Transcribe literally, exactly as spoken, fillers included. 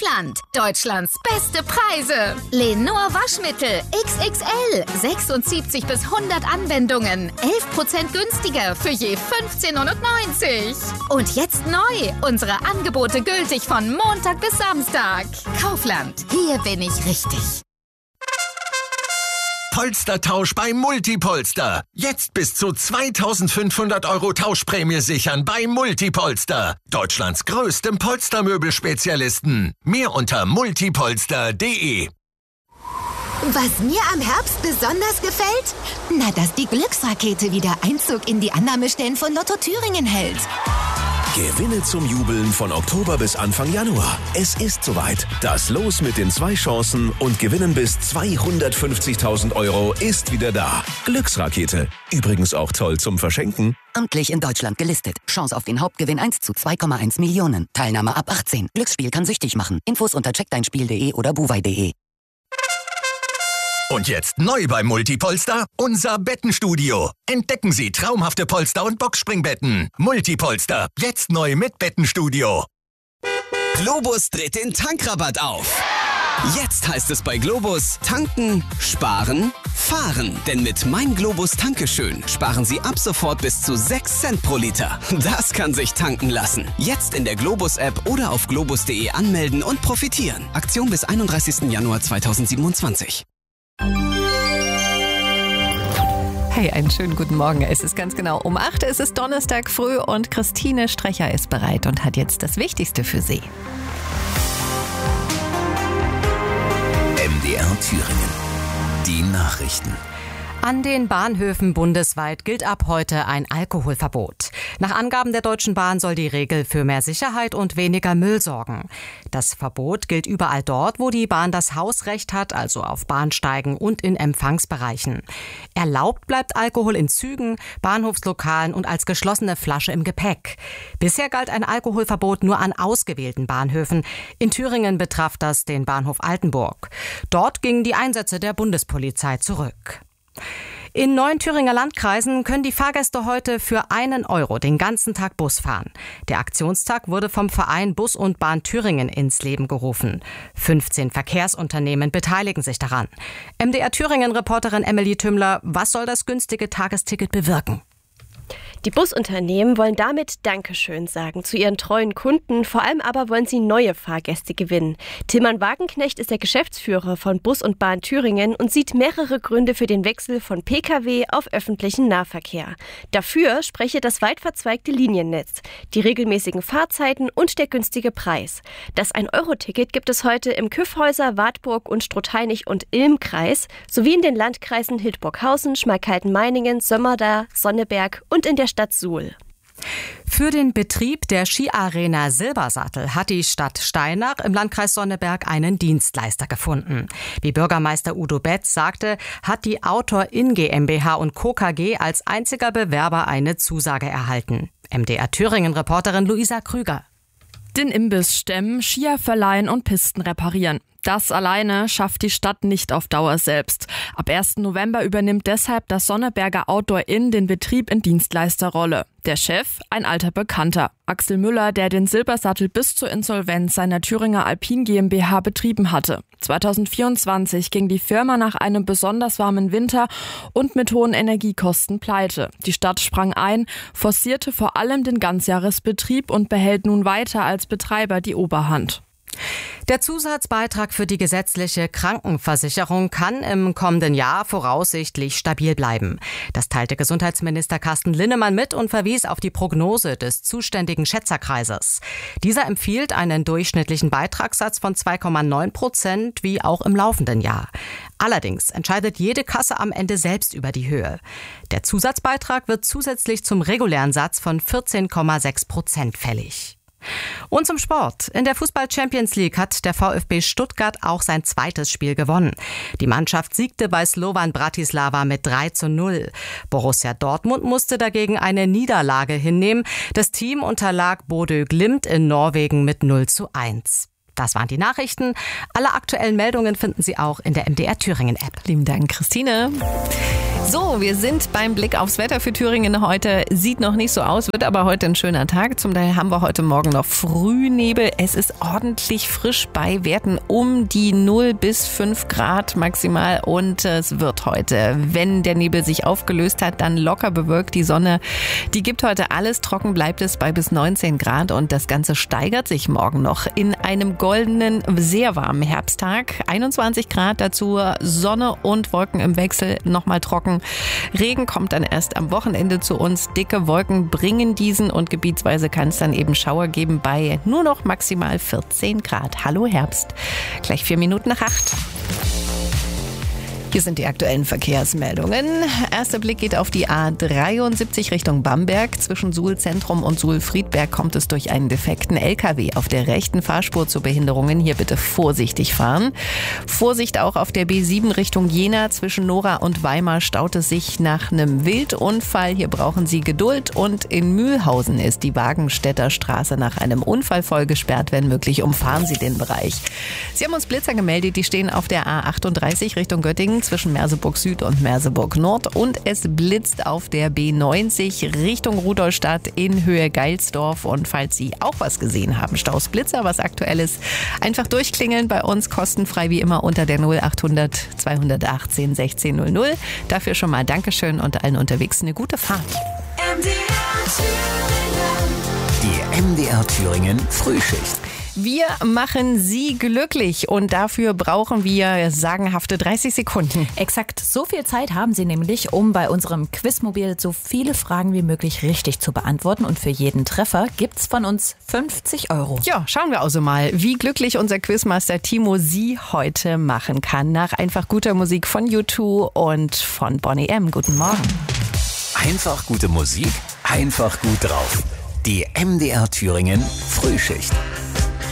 Kaufland. Deutschlands beste Preise. Lenor Waschmittel X X L. sechsundsiebzig bis hundert Anwendungen. elf Prozent günstiger für je fünfzehn neunundneunzig. Und jetzt neu. Unsere Angebote gültig von Montag bis Samstag. Kaufland. Hier bin ich richtig. Polstertausch bei Multipolster. Jetzt bis zu zweitausendfünfhundert Euro Tauschprämie sichern bei Multipolster. Deutschlands größtem Polstermöbelspezialisten. Mehr unter multipolster punkt de. Was mir am Herbst besonders gefällt? Na, dass die Glücksrakete wieder Einzug in die Annahmestellen von Lotto Thüringen hält. Gewinne zum Jubeln von Oktober bis Anfang Januar. Es ist soweit. Das Los mit den zwei Chancen und Gewinnen bis zweihundertfünfzigtausend Euro ist wieder da. Glücksrakete. Übrigens auch toll zum Verschenken. Amtlich in Deutschland gelistet. Chance auf den Hauptgewinn eins zu zwei Komma eins Millionen. Teilnahme ab achtzehn. Glücksspiel kann süchtig machen. Infos unter check dein spiel punkt de oder buwei punkt de. Und jetzt neu bei Multipolster, unser Bettenstudio. Entdecken Sie traumhafte Polster- und Boxspringbetten. Multipolster, jetzt neu mit Bettenstudio. Globus dreht den Tankrabatt auf. Jetzt heißt es bei Globus tanken, sparen, fahren. Denn mit Mein Globus Tankeschön sparen Sie ab sofort bis zu sechs Cent pro Liter. Das kann sich tanken lassen. Jetzt in der Globus-App oder auf globus punkt de anmelden und profitieren. Aktion bis einunddreißigsten Januar zweitausendsiebenundzwanzig. Hey, einen schönen guten Morgen. Es ist ganz genau um acht. Es ist Donnerstag früh und Christine Strecher ist bereit und hat jetzt das Wichtigste für Sie. M D R Thüringen. Die Nachrichten. An den Bahnhöfen bundesweit gilt ab heute ein Alkoholverbot. Nach Angaben der Deutschen Bahn soll die Regel für mehr Sicherheit und weniger Müll sorgen. Das Verbot gilt überall dort, wo die Bahn das Hausrecht hat, also auf Bahnsteigen und in Empfangsbereichen. Erlaubt bleibt Alkohol in Zügen, Bahnhofslokalen und als geschlossene Flasche im Gepäck. Bisher galt ein Alkoholverbot nur an ausgewählten Bahnhöfen. In Thüringen betraf das den Bahnhof Altenburg. Dort gingen die Einsätze der Bundespolizei zurück. In neun Thüringer Landkreisen können die Fahrgäste heute für einen Euro den ganzen Tag Bus fahren. Der Aktionstag wurde vom Verein Bus und Bahn Thüringen ins Leben gerufen. fünfzehn Verkehrsunternehmen beteiligen sich daran. M D R Thüringen-Reporterin Emily Tümmler, was soll das günstige Tagesticket bewirken? Die Busunternehmen wollen damit Dankeschön sagen zu ihren treuen Kunden, vor allem aber wollen sie neue Fahrgäste gewinnen. Tilman Wagenknecht ist der Geschäftsführer von Bus und Bahn Thüringen und sieht mehrere Gründe für den Wechsel von Pkw auf öffentlichen Nahverkehr. Dafür spreche das weit verzweigte Liniennetz, die regelmäßigen Fahrzeiten und der günstige Preis. Das ein Euro Ticket gibt es heute im Kyffhäuser, Wartburg und Struthainich und Ilm-Kreis sowie in den Landkreisen Hildburghausen, Schmalkalden-Meiningen, Sömmerda, Sonneberg und in der Stadt Suhl. Für den Betrieb der Skiarena Silbersattel hat die Stadt Steinach im Landkreis Sonneberg einen Dienstleister gefunden. Wie Bürgermeister Udo Betz sagte, hat die Outdoor-In GmbH und Co. K G als einziger Bewerber eine Zusage erhalten. M D R Thüringen-Reporterin Luisa Krüger. Den Imbiss stemmen, Skier verleihen und Pisten reparieren. Das alleine schafft die Stadt nicht auf Dauer selbst. Ab ersten November übernimmt deshalb das Sonneberger Outdoor-In den Betrieb in Dienstleisterrolle. Der Chef, ein alter Bekannter, Axel Müller, der den Silbersattel bis zur Insolvenz seiner Thüringer Alpin GmbH betrieben hatte. zweitausendvierundzwanzig ging die Firma nach einem besonders warmen Winter und mit hohen Energiekosten pleite. Die Stadt sprang ein, forcierte vor allem den Ganzjahresbetrieb und behält nun weiter als Betreiber die Oberhand. Der Zusatzbeitrag für die gesetzliche Krankenversicherung kann im kommenden Jahr voraussichtlich stabil bleiben. Das teilte Gesundheitsminister Carsten Linnemann mit und verwies auf die Prognose des zuständigen Schätzerkreises. Dieser empfiehlt einen durchschnittlichen Beitragssatz von zwei Komma neun Prozent wie auch im laufenden Jahr. Allerdings entscheidet jede Kasse am Ende selbst über die Höhe. Der Zusatzbeitrag wird zusätzlich zum regulären Satz von vierzehn Komma sechs Prozent fällig. Und zum Sport. In der Fußball-Champions League hat der VfB Stuttgart auch sein zweites Spiel gewonnen. Die Mannschaft siegte bei Slovan Bratislava mit drei zu null. Borussia Dortmund musste dagegen eine Niederlage hinnehmen. Das Team unterlag Bodø Glimt in Norwegen mit null zu eins. Das waren die Nachrichten. Alle aktuellen Meldungen finden Sie auch in der M D R Thüringen App. Lieben Dank, Christine. So, wir sind beim Blick aufs Wetter für Thüringen heute. Sieht noch nicht so aus, wird aber heute ein schöner Tag. Zum Teil haben wir heute Morgen noch Frühnebel. Es ist ordentlich frisch bei Werten um die null bis fünf Grad maximal. Und es wird heute, wenn der Nebel sich aufgelöst hat, dann locker bewölkt. Die Sonne, die gibt heute alles. Trocken bleibt es bei bis neunzehn Grad. Und das Ganze steigert sich morgen noch in einem goldenen, sehr warmen Herbsttag. einundzwanzig Grad dazu, Sonne und Wolken im Wechsel, nochmal trocken. Regen kommt dann erst am Wochenende zu uns. Dicke Wolken bringen diesen und gebietsweise kann es dann eben Schauer geben bei nur noch maximal vierzehn Grad. Hallo Herbst. Gleich vier Minuten nach acht. Hier sind die aktuellen Verkehrsmeldungen. Erster Blick geht auf die A dreiundsiebzig Richtung Bamberg. Zwischen Suhl-Zentrum und Suhl-Friedberg kommt es durch einen defekten L K W auf der rechten Fahrspur zu Behinderungen. Hier bitte vorsichtig fahren. Vorsicht auch auf der B sieben Richtung Jena. Zwischen Nora und Weimar staut es sich nach einem Wildunfall. Hier brauchen Sie Geduld. Und in Mühlhausen ist die Wagenstädter Straße nach einem Unfall voll gesperrt. Wenn möglich, umfahren Sie den Bereich. Sie haben uns Blitzer gemeldet. Die stehen auf der A achtunddreißig Richtung Göttingen zwischen Merseburg Süd und Merseburg Nord und es blitzt auf der B neunzig Richtung Rudolstadt in Höhe Geilsdorf. Und falls Sie auch was gesehen haben, Staus, Blitzer, was Aktuelles, einfach durchklingeln bei uns, kostenfrei wie immer unter der null achthundert zweihundertachtzehn sechzehn null null. Dafür schon mal Dankeschön und allen unterwegs eine gute Fahrt. Die M D R Thüringen Frühschicht. Wir machen Sie glücklich und dafür brauchen wir sagenhafte dreißig Sekunden. Exakt so viel Zeit haben Sie nämlich, um bei unserem Quizmobil so viele Fragen wie möglich richtig zu beantworten. Und für jeden Treffer gibt's von uns fünfzig Euro. Ja, schauen wir also mal, wie glücklich unser Quizmaster Timo Sie heute machen kann. Nach einfach guter Musik von U zwei und von Boney M. Guten Morgen. Einfach gute Musik, einfach gut drauf. Die M D R Thüringen Frühschicht.